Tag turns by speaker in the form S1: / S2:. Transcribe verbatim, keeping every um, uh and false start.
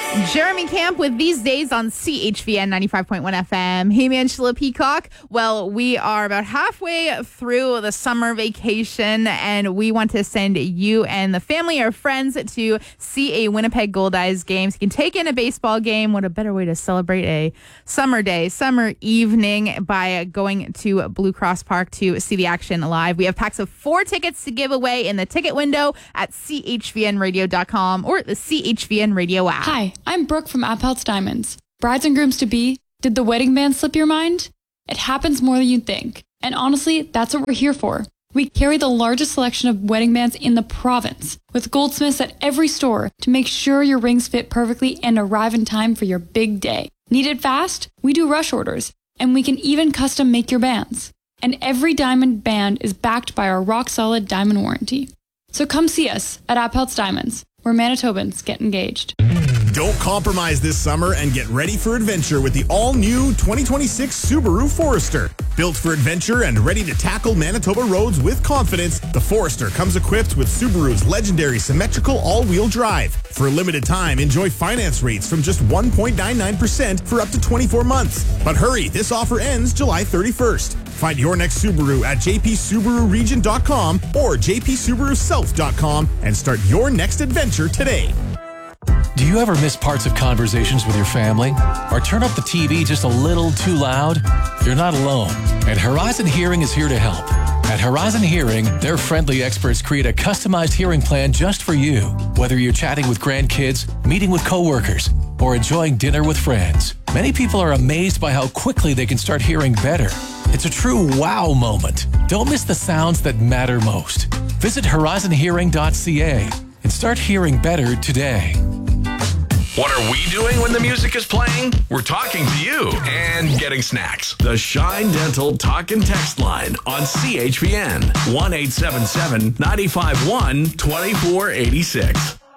S1: Jeremy Camp with These Days on C H V N ninety-five point one F M. Hey, Angela Peacock. Well, we are about halfway through the summer vacation, and we want to send you and the family or friends to see a Winnipeg Goldeyes game. So you can take in a baseball game. What a better way to celebrate a summer day, summer evening by going to Blue Cross Park to see the action live. We have packs of four tickets to give away in the ticket window at c h v n radio dot com or the C H V N Radio app.
S2: Hi, I'm Brooke from Appelt's Diamonds. Brides and grooms to be, did the wedding band slip your mind? It happens more than you think. And honestly, that's what we're here for. We carry the largest selection of wedding bands in the province, with goldsmiths at every store to make sure your rings fit perfectly and arrive in time for your big day. Need it fast? We do rush orders, and we can even custom make your bands. And every diamond band is backed by our rock-solid diamond warranty. So come see us at Appelt's Diamonds, where Manitobans get engaged.
S3: Don't compromise this summer and get ready for adventure with the all-new twenty twenty-six Subaru Forester. Built for adventure and ready to tackle Manitoba roads with confidence, the Forester comes equipped with Subaru's legendary symmetrical all-wheel drive. For a limited time, enjoy finance rates from just one point nine nine percent for up to twenty-four months. But hurry, this offer ends July thirty-first. Find your next Subaru at j p subaru region dot com or j p subaru self dot com and start your next adventure today.
S4: Do you ever miss parts of conversations with your family? Or turn up the T V just a little too loud? You're not alone, and Horizon Hearing is here to help. At Horizon Hearing, their friendly experts create a customized hearing plan just for you. Whether you're chatting with grandkids, meeting with coworkers, or enjoying dinner with friends, many people are amazed by how quickly they can start hearing better. It's a true wow moment. Don't miss the sounds that matter most. Visit horizon hearing dot c a and start hearing better today.
S5: What are we doing when the music is playing? We're talking to you and getting snacks. The Shine Dental Talk and Text line on C H V N one eight seven seven, nine five one, two four eight six.